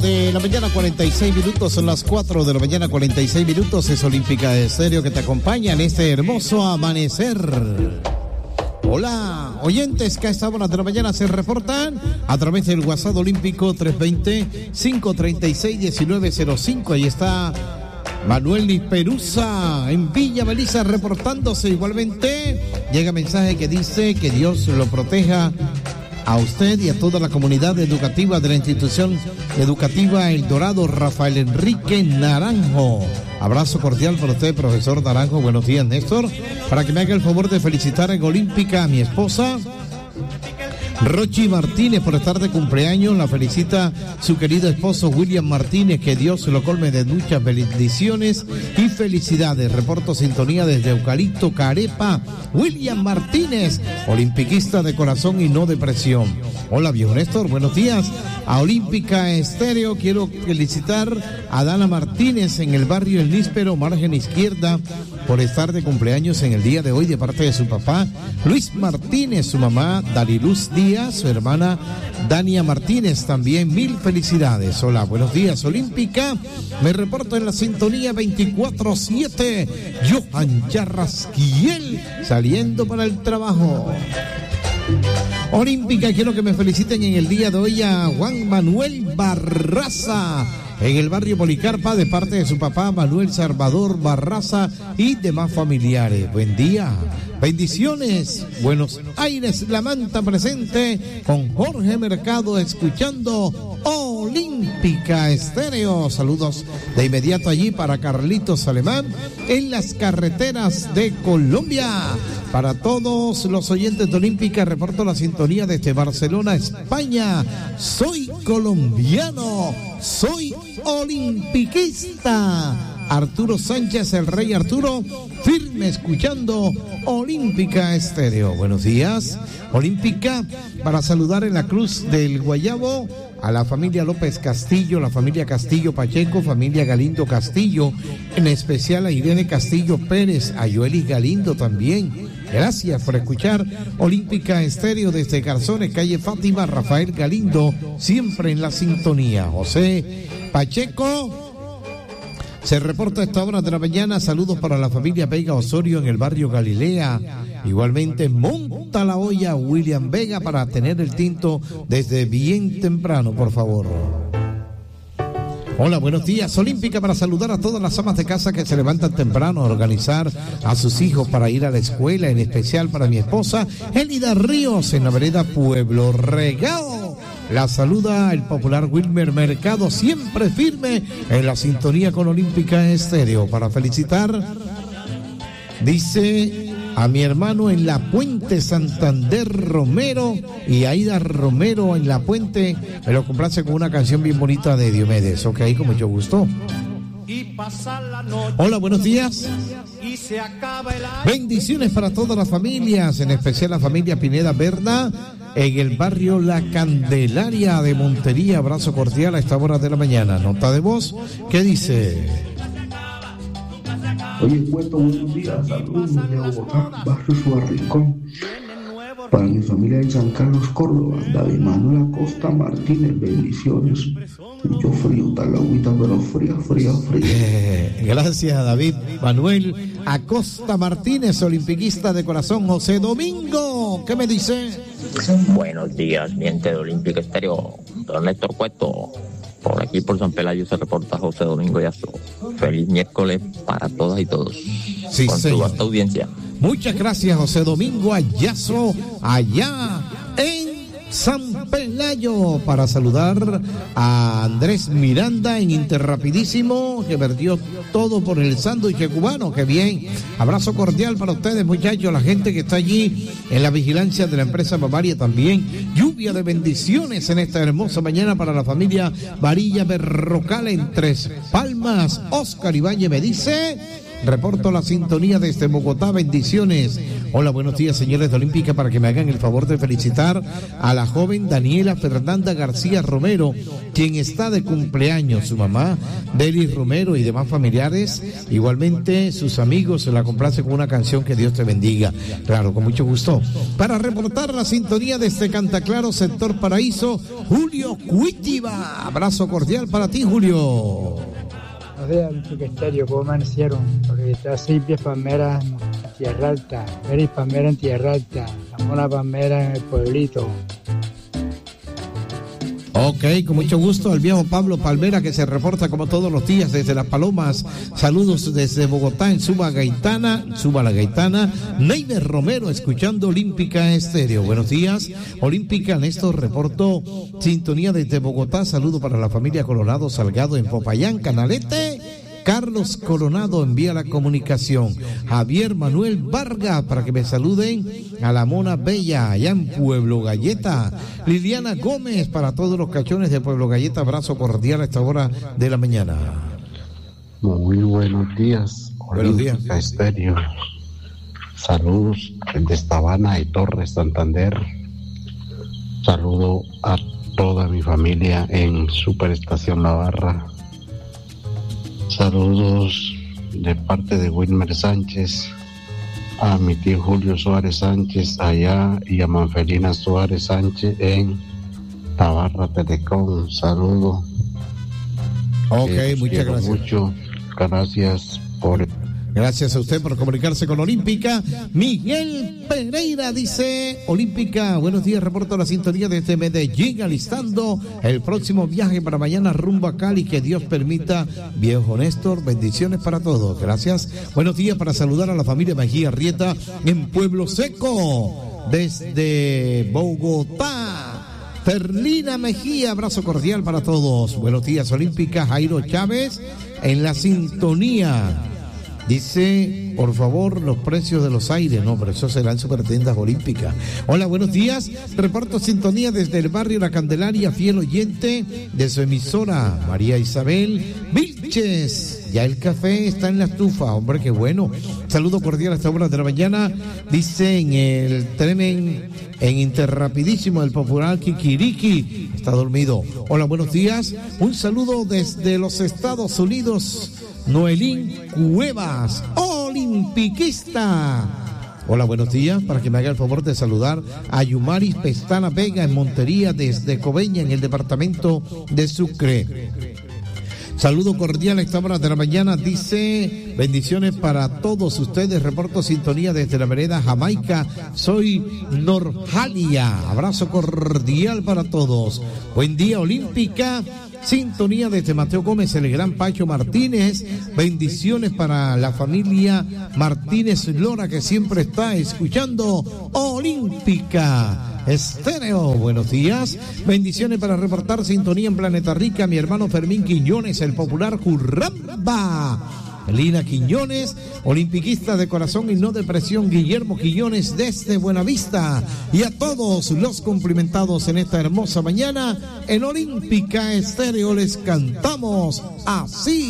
De la mañana 46 minutos, son las 4 de la mañana 46 minutos, es Olímpica Estéreo que te acompaña en este hermoso amanecer. Hola, oyentes que a esta hora de la mañana se reportan a través del WhatsApp Olímpico 320-536-1905, ahí está Manuel Nisperuza en Villa Melisa reportándose. Igualmente llega mensaje que dice que Dios lo proteja a usted y a toda la comunidad educativa de la institución educativa El Dorado, Rafael Enrique Naranjo. Abrazo cordial para usted, profesor Naranjo. Buenos días, Néstor. Para que me haga el favor de felicitar en Olímpica a mi esposa Rochi Martínez por estar de cumpleaños. La felicita su querido esposo William Martínez, que Dios lo colme de muchas bendiciones y felicidades. Reporto sintonía desde Eucalipto, Carepa. William Martínez, olimpiquista de corazón y no de presión. Hola, viejo Néstor, buenos días. A Olímpica Estéreo quiero felicitar a Dana Martínez en el barrio El Níspero, margen izquierda, por estar de cumpleaños en el día de hoy de parte de su papá Luis Martínez, su mamá Dariluz Díaz, su hermana Dania Martínez, también mil felicidades. Hola, buenos días Olímpica, me reporto en la sintonía 24/7, Johan Charrasquiel saliendo para el trabajo. Olímpica, quiero que me feliciten en el día de hoy a Juan Manuel Barraza en el barrio Policarpa de parte de su papá Manuel Salvador Barraza y demás familiares. Buen día, bendiciones. Buenos Aires, La Manta presente con Jorge Mercado escuchando Olímpica Estéreo. Saludos de inmediato allí para Carlitos Alemán en las carreteras de Colombia. Para todos los oyentes de Olímpica, reporto la sintonía desde Barcelona, España. Soy colombiano, soy olimpiquista. Arturo Sánchez, el rey Arturo, firme escuchando Olímpica Estéreo. Buenos días, Olímpica, para saludar en la Cruz del Guayabo a la familia López Castillo, la familia Castillo Pacheco, familia Galindo Castillo, en especial a Irene Castillo Pérez, a Joelis Galindo también. Gracias por escuchar Olímpica Estéreo desde Garzones, calle Fátima, Rafael Galindo, siempre en la sintonía. José Pacheco se reporta a esta hora de la mañana. Saludos para la familia Vega Osorio en el barrio Galilea. Igualmente monta la olla William Vega para tener el tinto desde bien temprano, por favor. Hola, buenos días, Olímpica, para saludar a todas las amas de casa que se levantan temprano a organizar a sus hijos para ir a la escuela, en especial para mi esposa Elida Ríos en la vereda Pueblo Regao. La saluda el popular Wilmer Mercado, siempre firme en la sintonía con Olímpica Estéreo. Para felicitar, dice, a mi hermano en La Puente, Santander Romero, y Aida Romero en La Puente. Me lo complace con una canción bien bonita de Diomedes. Ok, con mucho gusto. Hola, buenos días. Bendiciones para todas las familias, en especial la familia Pineda Berna en el barrio La Candelaria de Montería. Abrazo cordial a esta hora de la mañana. Nota de voz, ¿qué dice? Oye, Puerto, buenos días, saludos de Bogotá, barrio Subarrincón. Para mi familia de San Carlos, Córdoba, David Manuel Acosta Martínez, bendiciones. Mucho frío, tal la agüita, pero fría. Gracias, David Manuel Acosta Martínez, olimpiquista de corazón. José Domingo, ¿qué me dice? Buenos días, miente de Olímpica Estéreo, don Néstor Cueto. Por aquí, por San Pelayo, se reporta José Domingo Yazo. Feliz miércoles para todas y todos. Sí, con su vasta audiencia. Muchas gracias, José Domingo Ayazo, allá en San Pelayo, para saludar a Andrés Miranda en Interrapidísimo, que perdió todo por el sándwich cubano. ¡Qué bien! Abrazo cordial para ustedes, muchachos, la gente que está allí en la vigilancia de la empresa Bavaria también. Lluvia de bendiciones en esta hermosa mañana para la familia Varilla Berrocal en Tres Palmas. Oscar Ibáñez me dice, reporto la sintonía desde Bogotá, bendiciones. Hola, buenos días, señores de Olímpica, para que me hagan el favor de felicitar a la joven Daniela Fernanda García Romero, quien está de cumpleaños. Su mamá, Delis Romero, y demás familiares, igualmente sus amigos, se la complace con una canción. Que Dios te bendiga. Claro, con mucho gusto. Para reportar la sintonía desde Cantaclaro, sector Paraíso, Julio Cuitiba. Abrazo cordial para ti, Julio. Buenos días, Olímpica Estéreo, ¿cómo amanecieron? Porque está Silvia Palmera en Tierra Alta, Mary Palmera en Tierra Alta, Ramona Palmera en el pueblito. Ok, con mucho gusto al viejo Pablo Palmera, que se reporta como todos los días desde Las Palomas. Saludos desde Bogotá en Suba la Gaitana. Neider Romero escuchando Olímpica Estéreo. Buenos días, Olímpica. Néstor reportó sintonía desde Bogotá. Saludo para la familia Coronado Salgado en Popayán, Canalete. Carlos Coronado envía la comunicación. Javier Manuel Vargas, para que me saluden a la Mona Bella, allá en Pueblo Galleta. Liliana Gómez, para todos los cachones de Pueblo Galleta, abrazo cordial a esta hora de la mañana. Muy buenos días. Buenos días. Estéreo. Saludos desde Sabana y Torres, Santander. Saludo a toda mi familia en Superestación La Barra. Saludos de parte de Wilmer Sánchez, a mi tío Julio Suárez Sánchez allá y a Manfelina Suárez Sánchez en Tabarra Telecom. Saludo. Ok, muchas gracias. Mucho. Gracias por... Gracias a usted por comunicarse con Olímpica. Miguel Pereira dice: Olímpica, buenos días, reporto la sintonía desde Medellín, alistando el próximo viaje para mañana rumbo a Cali. Que Dios permita, viejo Néstor, bendiciones para todos. Gracias. Buenos días, para saludar a la familia Mejía Rieta en Pueblo Seco, desde Bogotá. Ferlina Mejía, abrazo cordial para todos. Buenos días, Olímpica. Jairo Chávez en la sintonía. Dice, por favor, los precios de los aires. No, pero eso será en Supertiendas Olímpicas. Hola, buenos días. Reporto sintonía desde el barrio La Candelaria, fiel oyente de su emisora, María Isabel Vilches. Ya el café está en la estufa. Hombre, qué bueno. Saludo cordial a esta hora de la mañana. Dice en el tren en Interrapidísimo, el popular Kikiriki. Está dormido. Hola, buenos días. Un saludo desde los Estados Unidos. Noelín Cuevas, olimpiquista. Hola, buenos días, para que me haga el favor de saludar a Yumaris Pestana Vega en Montería, desde Coveña, en el departamento de Sucre. Saludo cordial a esta hora de la mañana. Dice, bendiciones para todos ustedes. Reporto sintonía desde la vereda Jamaica. Soy Norjalia. Abrazo cordial para todos. Buen día, Olímpica. Sintonía desde Mateo Gómez, el gran Pacho Martínez. Bendiciones para la familia Martínez Lora, que siempre está escuchando Olímpica Estéreo. Buenos días. Bendiciones para reportar sintonía en Planeta Rica. Mi hermano Fermín Quiñones, el popular Curramba. Lina Quiñones, olimpiquista de corazón y no de presión. Guillermo Quiñones desde Buenavista. Y a todos los cumplimentados en esta hermosa mañana en Olímpica Estéreo les cantamos así.